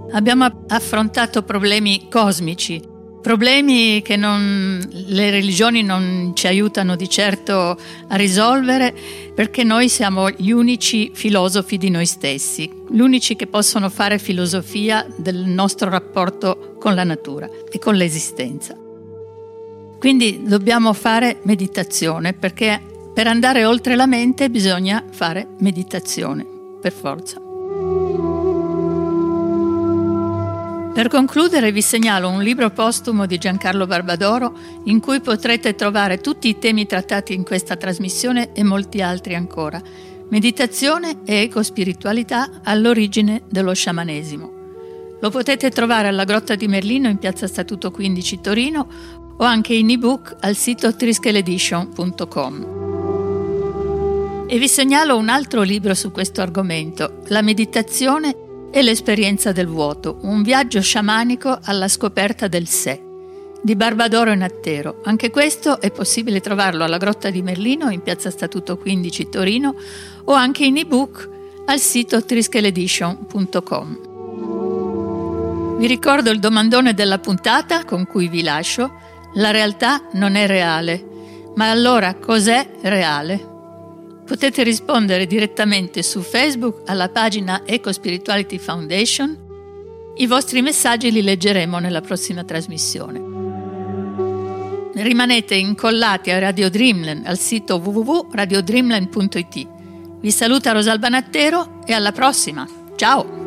Abbiamo affrontato problemi cosmici, problemi che le religioni non ci aiutano di certo a risolvere, perché noi siamo gli unici filosofi di noi stessi, gli unici che possono fare filosofia del nostro rapporto con la natura e con l'esistenza. Quindi dobbiamo fare meditazione, perché per andare oltre la mente bisogna fare meditazione, per forza. Per concludere vi segnalo un libro postumo di Giancarlo Barbadoro in cui potrete trovare tutti i temi trattati in questa trasmissione e molti altri ancora. Meditazione e ecospiritualità all'origine dello sciamanesimo. Lo potete trovare alla Grotta di Merlino in piazza Statuto 15 Torino o anche in ebook al sito triskeledition.com. E vi segnalo un altro libro su questo argomento, La meditazione e l'esperienza del vuoto, un viaggio sciamanico alla scoperta del sé, di Barbadoro e Nattero. Anche questo è possibile trovarlo alla Grotta di Merlino in piazza Statuto 15 Torino o anche in ebook al sito triskeledition.com. Vi ricordo il domandone della puntata con cui vi lascio: la realtà non è reale, ma allora cos'è reale? Potete rispondere direttamente su Facebook alla pagina Ecospirituality Foundation. I vostri messaggi li leggeremo nella prossima trasmissione. Rimanete incollati a Radio Dreamland al sito www.radiodreamland.it. Vi saluta Rosalba Nattero e alla prossima. Ciao!